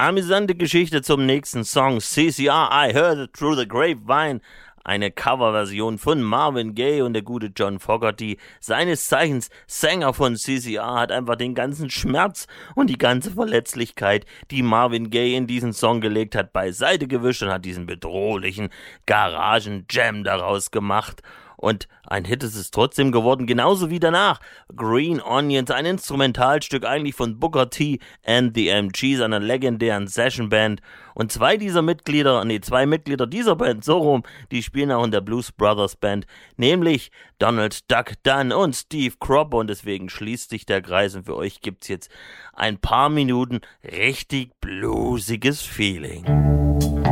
Amüsante Geschichte zum nächsten Song. CCR, I Heard It Through the Grapevine. Eine Coverversion von Marvin Gaye und der gute John Fogerty, seines Zeichens Sänger von CCR, hat einfach den ganzen Schmerz und die ganze Verletzlichkeit, die Marvin Gaye in diesen Song gelegt hat, beiseite gewischt und hat diesen bedrohlichen Garagen-Jam daraus gemacht. Und ein Hit ist es trotzdem geworden, genauso wie danach. Green Onions, ein Instrumentalstück eigentlich von Booker T and the MGs, einer legendären Sessionband. Und zwei Mitglieder dieser Band, so rum, die spielen auch in der Blues Brothers Band, nämlich Donald Duck Dunn und Steve Cropper. Und deswegen schließt sich der Kreis und für euch gibt's jetzt ein paar Minuten richtig bluesiges Feeling.